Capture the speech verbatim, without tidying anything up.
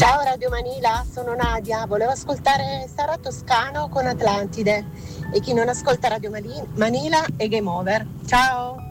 Ciao Radio Manila, sono Nadia, volevo ascoltare Sara Toscano con Atlantide e chi non ascolta Radio Mani- Manila è game over. Ciao!